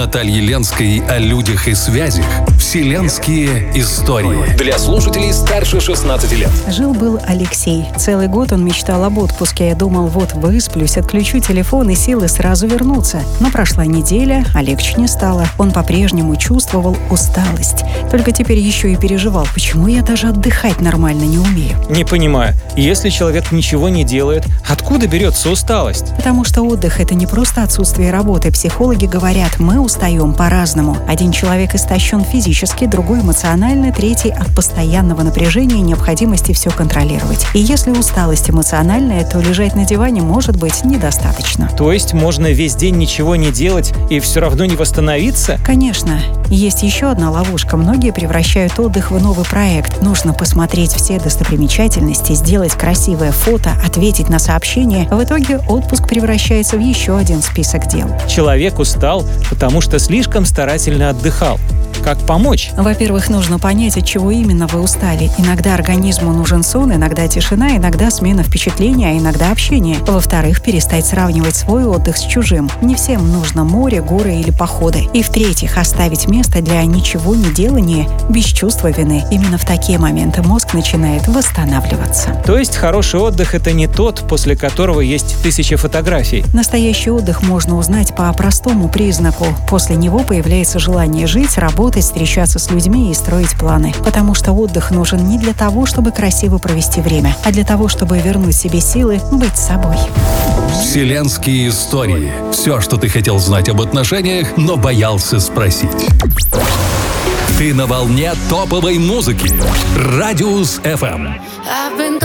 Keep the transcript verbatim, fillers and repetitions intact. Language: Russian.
Натальи Ленской о людях и связях. Вселенские истории. Для слушателей старше шестнадцати лет. Жил-был Алексей. Целый год он мечтал об отпуске. Я думал, вот высплюсь, отключу телефон и силы сразу вернутся. Но прошла неделя, а легче не стало. Он по-прежнему чувствовал усталость. Только теперь еще и переживал, почему я даже отдыхать нормально не умею. Не понимаю. Если человек ничего не делает, откуда берется усталость? Потому что отдых – это не просто отсутствие работы. Психологи говорят, мы устаем по-разному. Один человек истощен физически, другой эмоционально, третий от постоянного напряжения и необходимости все контролировать. И если усталость эмоциональная, то лежать на диване может быть недостаточно. То есть можно весь день ничего не делать и все равно не восстановиться? Конечно. Есть еще одна ловушка. Многие превращают отдых в новый проект. Нужно посмотреть все достопримечательности, сделать красивое фото, ответить на сообщения. В итоге отпуск превращается в еще один список дел. Человек устал, потому что слишком старательно отдыхал. Как помочь? Во-первых, нужно понять, от чего именно вы устали. Иногда организму нужен сон, иногда тишина, иногда смена впечатлений, а иногда общение. Во-вторых, перестать сравнивать свой отдых с чужим. Не всем нужно море, горы или походы. И в-третьих, оставить место для ничего не делания без чувства вины. Именно в такие моменты мозг начинает восстанавливаться. То есть хороший отдых – это не тот, после которого есть тысячи фотографий. Настоящий отдых можно узнать по простому признаку. После него появляется желание жить, работать, встречаться с людьми и строить планы. Потому что отдых нужен не для того, чтобы красиво провести время, а для того, чтобы вернуть себе силы быть собой. Вселенские истории. Все, что ты хотел знать об отношениях, но боялся спросить. Ты на волне топовой музыки. Радиус эф эм.